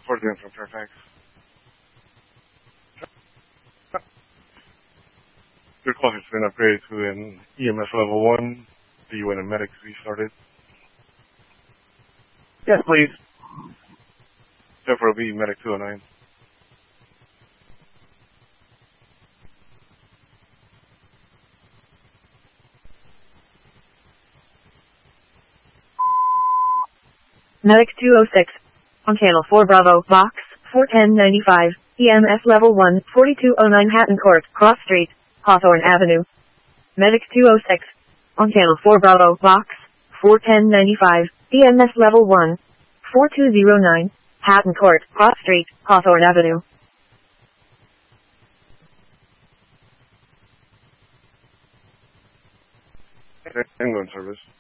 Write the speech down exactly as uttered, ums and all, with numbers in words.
Fordham from Fairfax. Your call has been upgraded to an E M S level one. Do you want a medic to be started? Yes, please. Therefore, it'll be medic two oh nine. Medic two oh six. On channel four Bravo, box, four ten ninety-five, E M S level one, forty-two oh nine Hatton Court, Cross Street, Hawthorne Avenue. Medic two oh six. On channel four Bravo, box, four ten ninety-five, E M S level one, forty-two oh nine, Hatton Court, Cross Street, Hawthorne Avenue. England service.